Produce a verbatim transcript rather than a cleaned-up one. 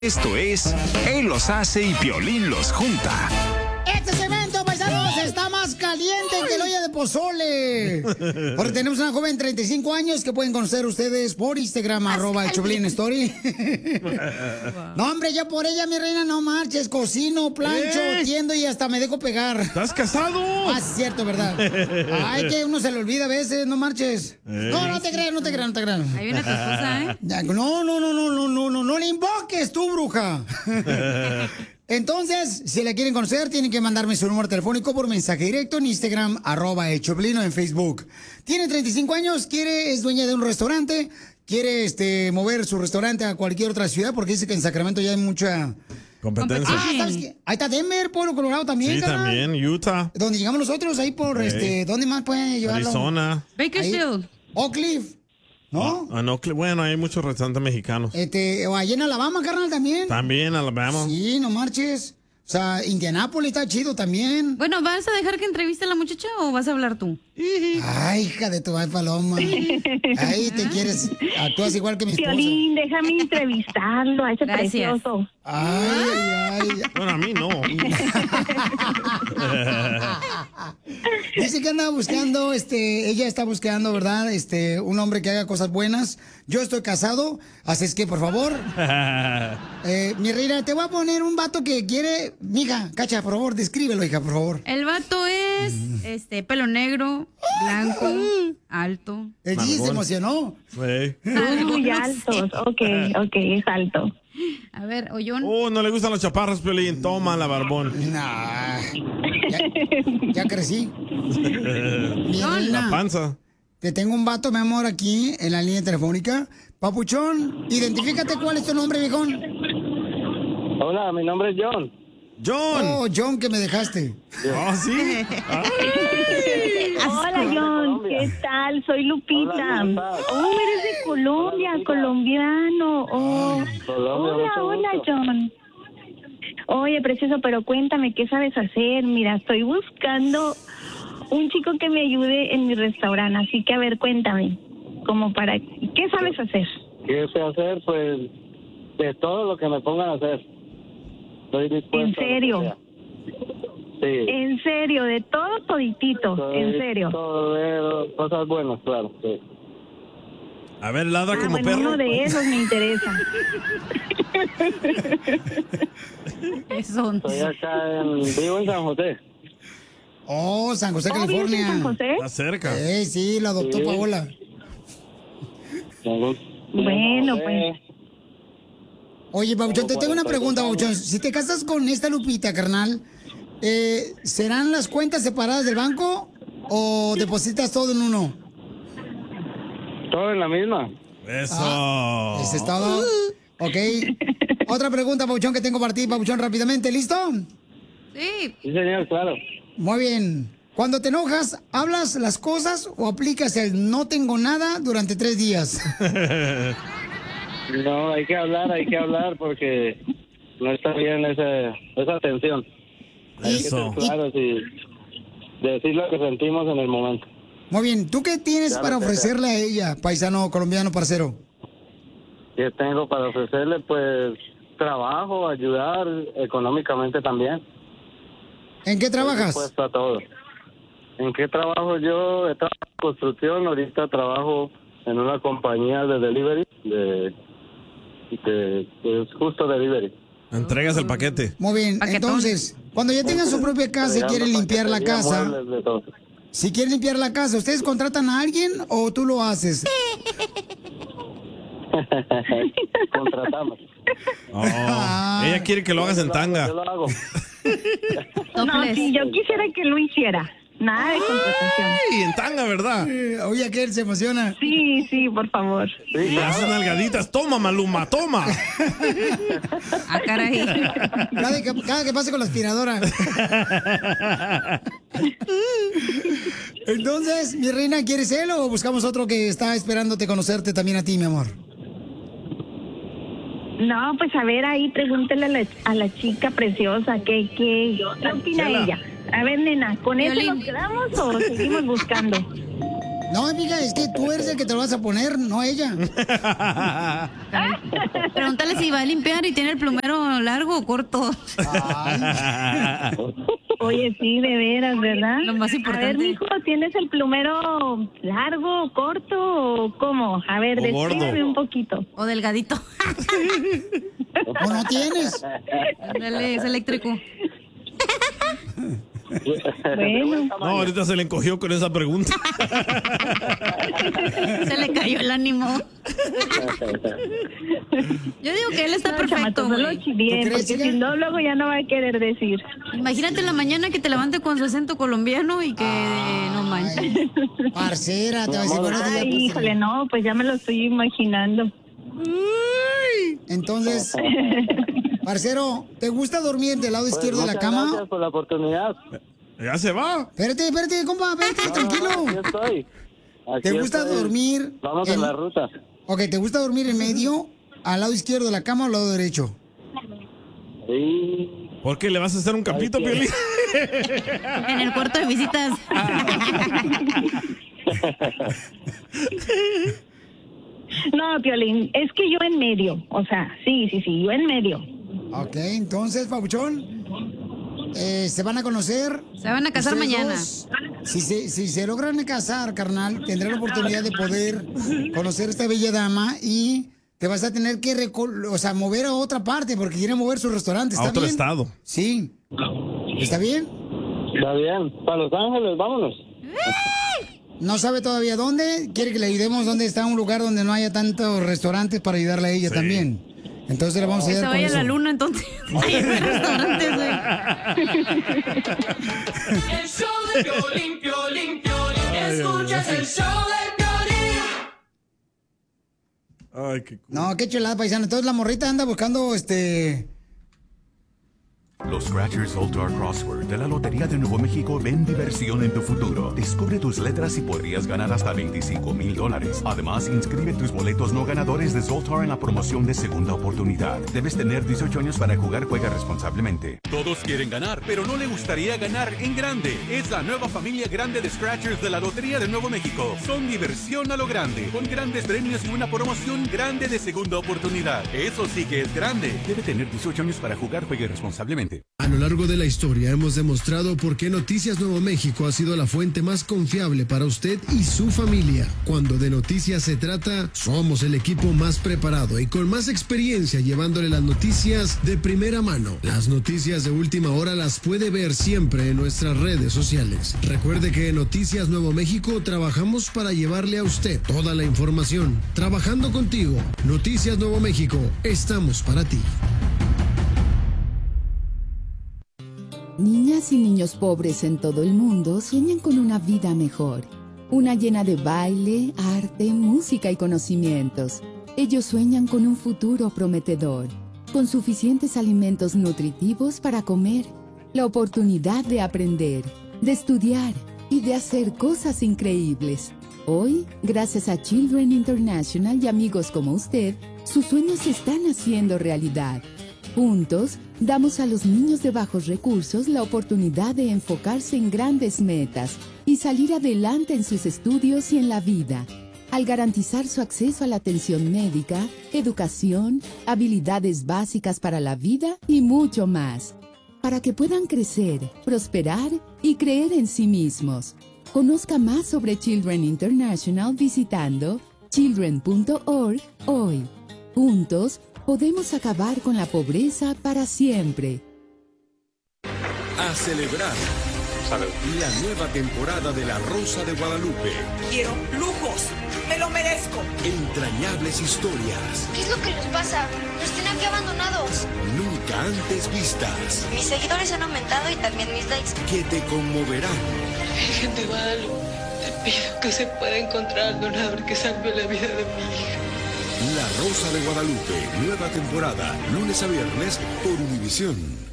Esto es Él los hace y Piolín los junta. Este segmento, paisanos, está más caliente que el olla de pozole. Porque tenemos una joven de treinta y cinco años que pueden conocer ustedes por Instagram, arroba el Choplin Story. No, hombre, yo por ella, mi reina, no marches. Cocino, plancho, ¿Eh? tiendo y hasta me dejo pegar. ¿Estás casado? Ah, es cierto, ¿verdad? Ay, que uno se le olvida a veces, no marches. ¿Eh? No, no te creas, no te creas, no te creas. Hay una esposa, ¿eh? No, no, no, no, no, no, no, no le invoques tú, bruja. Entonces, si la quieren conocer, tienen que mandarme su número telefónico por mensaje directo en Instagram, arroba el Choplin, o en Facebook. Tiene treinta y cinco años, quiere, es dueña de un restaurante, quiere este, mover su restaurante a cualquier otra ciudad, porque dice que en Sacramento ya hay mucha competencia. Ah, ¿sabes qué? Ahí está Denver, Pueblo Colorado también. Sí, carnal. también, Utah. Donde llegamos nosotros, ahí por, hey. este, ¿dónde más pueden llevarlo? Arizona. Bakersfield. Oak Cliff. ¿No? Ah, no, bueno, hay muchos restaurantes mexicanos. Este, o allá en Alabama, carnal, también. También, Alabama. Sí, no marches. O sea, Indianápolis está chido también. Bueno, ¿vas a dejar que entreviste a la muchacha o vas a hablar tú? Ay, hija de tu madre paloma. Ahí te quieres, actúas igual que mi esposa. Piolín, déjame entrevistarlo a ese Gracias. precioso. Ay, ay, ay. Bueno, a mí no. Dice que anda buscando, este, ella está buscando, ¿verdad? Este, un hombre que haga cosas buenas. Yo estoy casado, así es que, por favor, eh, mi reina, te voy a poner un vato que quiere, mija, Cacha, por favor, descríbelo, hija, por favor. El vato es, este, pelo negro, blanco, alto. El G se emocionó. Sí. Muy altos, ok, ok, es alto. A ver, Ollón. Oh, no le gustan los chaparros, Piolín. Toma la barbón. Nah. Ya, ya crecí. No, la panza. Te tengo un vato, mi amor, aquí en la línea telefónica. Papuchón, identifícate cuál es tu nombre, viejón. Hola, mi nombre es John. John. Oh, John, que me dejaste. Oh, sí. Hola, John. ¿Qué tal? Soy Lupita. Hola, oh, eres de Colombia, colombiano. Oh. Colombia, hola, hola, John. Oye, precioso, pero cuéntame, ¿qué sabes hacer? Mira, estoy buscando un chico que me ayude en mi restaurante, así que a ver, cuéntame, como para, ¿qué sabes hacer? ¿Qué sé hacer? Pues de todo lo que me pongan a hacer. Estoy dispuesto. ¿En serio? Sí. ¿En serio? De todo toditito, Estoy ¿en serio? Todo de cosas buenas, claro, sí. A ver, ladra ah, como bueno, perro. Uno de esos me interesa. Eso. Estoy acá en, vivo en San José. Oh, San José, ¿Oh, California. ¿vives en San José? Está cerca. Eh, sí, la adoptó Sí. Paola. Bueno, pues. Oye, Pabuchón, te tengo una pregunta, Pabuchón. Si te casas con esta Lupita, carnal, eh, ¿serán las cuentas separadas del banco o depositas todo en uno? Todo en la misma. Eso. Ah, ese es todo. Ok. Otra pregunta, Pabuchón, que tengo para ti, Pabuchón, rápidamente. ¿Listo? Sí. Sí, señor, claro. Muy bien. Cuando te enojas, ¿hablas las cosas o aplicas el no tengo nada durante tres días? No, hay que hablar, hay que hablar porque no está bien esa, esa tensión. Hay que Eso. ser claros y decir lo que sentimos en el momento. Muy bien. ¿Tú qué tienes Claro, para que ofrecerle a ella, paisano colombiano parcero? ¿Qué tengo para ofrecerle? Pues trabajo, ayudar económicamente también. ¿En qué trabajas? Estoy dispuesto a todo. ¿En qué trabajo yo? He trabajado en construcción, ahorita trabajo en una compañía de delivery, de, de, de justo delivery. Entregas el paquete. Muy bien. Paquetón. Entonces, cuando ya tengan su propia casa y quieren limpiar la casa, Muebles, de todo. si quieren limpiar la casa, ¿ustedes contratan a alguien o tú lo haces? Contratamos. Oh, ella quiere que lo hagas en tanga. Yo lo hago. No, si yo quisiera que lo hiciera. Nada de contratación. Y en tanga, ¿verdad? Eh, Oye, aquel se emociona. Sí, sí, por favor. Sí, Le hacen nalgaditas. Toma, Maluma, toma. Ah, caray. Cada que, cada que pase con la aspiradora. Entonces, mi reina, ¿quieres él o buscamos otro que está esperándote conocerte también a ti, mi amor? No, pues a ver, ahí pregúntale a la, a la chica preciosa qué, qué, qué opina Chela. ella. A ver, nena, ¿con eso Violín. nos quedamos o seguimos buscando? No, amiga, es que tú eres el que te lo vas a poner, no ella. Pregúntale si va a limpiar y tiene el plumero largo o corto. Ay. Oye, sí, de veras, ¿verdad? Lo más importante. A ver, mijo, ¿tienes el plumero largo, corto o cómo? A ver, O descríbeme gordo. un poquito. O delgadito. ¿O no tienes? Ándale, es eléctrico. Bueno, No, ahorita se le encogió con esa pregunta. Se le cayó el ánimo. Yo digo que él está no, perfecto, chamaco, solo güey. bien, ¿Tú crees, porque hija? si no, luego ya no va a querer decir. Imagínate en la mañana que te levante con su acento colombiano y que eh, no manches. Ay, parcera, te va a decir buenos días. Ay, pues, híjole, no, pues ya me lo estoy imaginando. Entonces, parcero, ¿te gusta dormir del lado Pues, izquierdo de la muchas cama? Gracias por la oportunidad. Ya se va. Espérate, espérate, compa, espérate, tranquilo. No, no, aquí estoy. Aquí ¿Te gusta estoy. dormir? Vamos en la ruta. Ok, ¿te gusta dormir en medio, al lado izquierdo de la cama o al lado derecho? Sí. ¿Por qué le vas a hacer un capito, Ay, Piolín? En el cuarto de visitas. No, Piolín, es que yo en medio. O sea, sí, sí, sí, yo en medio. Ok, entonces, Pabuchón, eh, se van a conocer. Se van a casar ustedes mañana. dos. Si se, si se logran casar, carnal, tendrán la oportunidad de poder conocer a esta bella dama y te vas a tener que reco- o sea, mover a otra parte porque quieren mover su restaurante. ¿Está A otro bien? estado. Sí. ¿Está bien? Está bien. Para Los Ángeles, vámonos. No sabe todavía dónde. Quiere que le ayudemos dónde está un lugar donde no haya tantos restaurantes para ayudarle a ella Sí. también. Entonces le vamos a Que se ayudar con vaya a eso. la luna, entonces. Ay, en el restaurante, güey. El show de Piolín, Piolín, Piolín. Escuchas el show de Piolín. Ay, qué cool. No, qué chulada, paisano. Entonces la morrita anda buscando este. Los Scratchers All-Star Crossword de la Lotería de Nuevo México ven diversión en tu futuro. Descubre tus letras y podrías ganar hasta veinticinco mil dólares. Además, inscribe tus boletos no ganadores de Zoltar en la promoción de segunda oportunidad. Debes tener dieciocho años para jugar. Juega responsablemente. Todos quieren ganar, pero no le gustaría ganar en grande. Es la nueva familia grande de Scratchers de la Lotería de Nuevo México. Son diversión a lo grande, con grandes premios y una promoción grande de segunda oportunidad. Eso sí que es grande. Debe tener dieciocho años para jugar. Juegue responsablemente. A lo largo de la historia hemos demostrado por qué Noticias Nuevo México ha sido la fuente más confiable para usted y su familia. Cuando de noticias se trata, somos el equipo más preparado y con más experiencia llevándole las noticias de primera mano. Las noticias de última hora las puede ver siempre en nuestras redes sociales. Recuerde que en Noticias Nuevo México trabajamos para llevarle a usted toda la información. Trabajando contigo, Noticias Nuevo México, estamos para ti. Niñas y niños pobres en todo el mundo sueñan con una vida mejor, una llena de baile, arte, música y conocimientos. Ellos sueñan con un futuro prometedor, con suficientes alimentos nutritivos para comer, la oportunidad de aprender, de estudiar y de hacer cosas increíbles. Hoy, gracias a Children International y amigos como usted, sus sueños se están haciendo realidad. Juntos, damos a los niños de bajos recursos la oportunidad de enfocarse en grandes metas y salir adelante en sus estudios y en la vida, al garantizar su acceso a la atención médica, educación, habilidades básicas para la vida y mucho más, para que puedan crecer, prosperar y creer en sí mismos. Conozca más sobre Children International visitando children punto org hoy. Juntos, podemos acabar con la pobreza para siempre. A celebrar. Salud. La nueva temporada de La Rosa de Guadalupe. Quiero lujos. Me lo merezco. Entrañables historias. ¿Qué es lo que nos pasa? Nos tienen aquí abandonados. Nunca antes vistas. Mis seguidores han aumentado y también mis likes. Que te conmoverán. Virgen de Guadalupe, te pido que se pueda encontrar al donador que salve la vida de mi hija. La Rosa de Guadalupe, nueva temporada, lunes a viernes por Univisión.